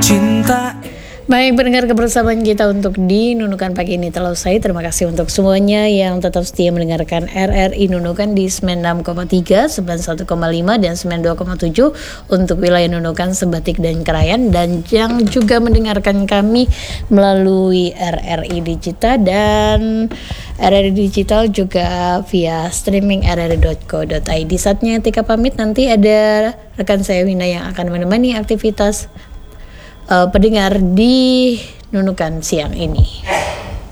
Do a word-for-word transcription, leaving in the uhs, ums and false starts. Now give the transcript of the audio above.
cinta. Baik, pendengar, kebersamaan kita untuk di Nunukan pagi ini telah usai. Terima kasih untuk semuanya yang tetap setia mendengarkan R R I Nunukan di sembilan puluh enam koma tiga, sembilan puluh satu koma lima, dan sembilan puluh dua koma tujuh untuk wilayah Nunukan, Sebatik, dan Krayan. Dan yang juga mendengarkan kami melalui R R I Digital dan R R I Digital juga via streaming r r i dot co dot i d. Saatnya Tika pamit, nanti ada rekan saya Wina yang akan menemani aktivitas Uh, pendengar di Nunukan siang ini.